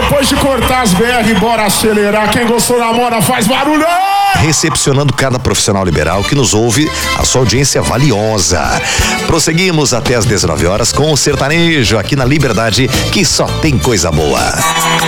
Depois de cortar as BR, bora acelerar. Quem gostou namora, faz barulho. Recepcionando cada profissional liberal que nos ouve, a sua audiência valiosa. Prosseguimos até às 19 horas com o sertanejo aqui na Liberdade, que só tem coisa boa.